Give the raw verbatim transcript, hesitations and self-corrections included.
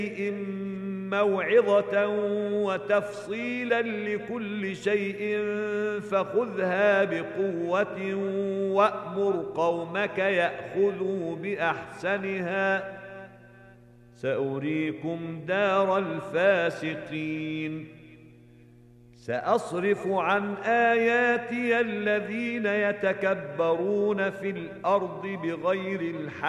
موعظة وتفصيلا لكل شيء فخذها بقوة وأمر قومك يأخذوا بأحسنها سأريكم دار الفاسقين. سأصرف عن آياتي الذين يتكبرون في الأرض بغير الحق